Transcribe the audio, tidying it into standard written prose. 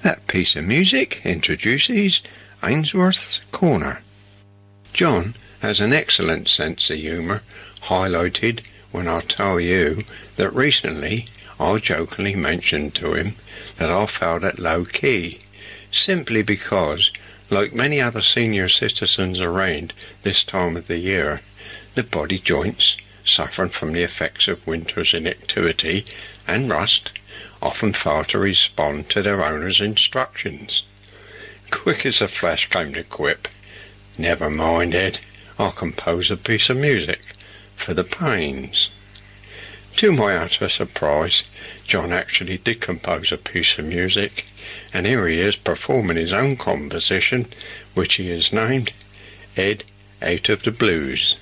That piece of music introduces Ainsworth's Corner. John has an excellent sense of humour, highlighted when I tell you that recently I jokingly mentioned to him that I felt at low key, simply because, like many other senior citizens around this time of the year, the body joints, suffering from the effects of winter's inactivity and rust, often fail to respond to their owner's instructions. Quick as a flash came the quip, "Never mind, Ed, I'll compose a piece of music for the pains." To my utter surprise, John actually did compose a piece of music, and here he is performing his own composition, which he has named Ed Out of the Blues.